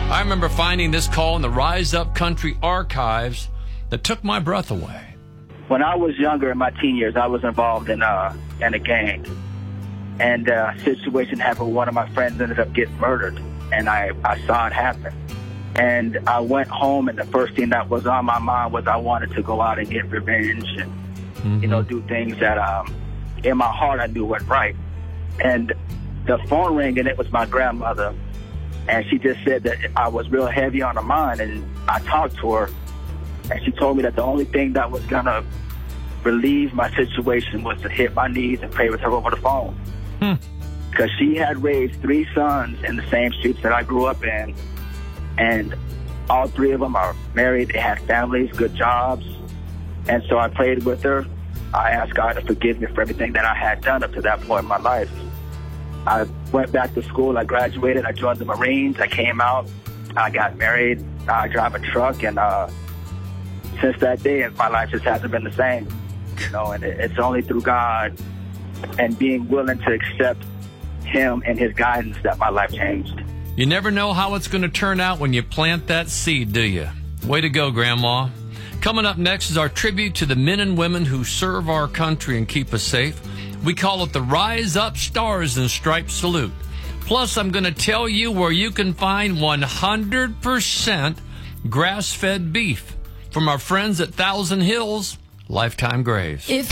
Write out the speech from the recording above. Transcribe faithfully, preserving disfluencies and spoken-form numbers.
I remember finding this call in the Rise Up Country archives that took my breath away. When I was younger, in my teen years, I was involved in uh, in a gang. And uh, a situation happened where one of my friends ended up getting murdered. And I, I saw it happen. And I went home, and the first thing that was on my mind was I wanted to go out and get revenge and, mm-hmm. you know, do things that um, in my heart I knew weren't right. And the phone rang, and it was my grandmother. And she just said that I was real heavy on her mind. And I talked to her, and she told me that the only thing that was going to relieve my situation was to hit my knees and pray with her over the phone. Hmm. Because she had raised three sons in the same streets that I grew up in. And all three of them are married. They had families, good jobs. And so I prayed with her. I asked God to forgive me for everything that I had done up to that point in my life. I went back to school. I graduated. I joined the Marines. I came out. I got married. I drive a truck. And uh, since that day, my life just hasn't been the same. You know, and it, it's only through God and being willing to accept Him and His guidance that my life changed. You never know how it's going to turn out when you plant that seed, do you? Way to go, Grandma. Coming up next is our tribute to the men and women who serve our country and keep us safe. We call it the Rise Up Stars and Stripes Salute. Plus, I'm going to tell you where you can find one hundred percent grass-fed beef from our friends at Thousand Hills Lifetime Graves. If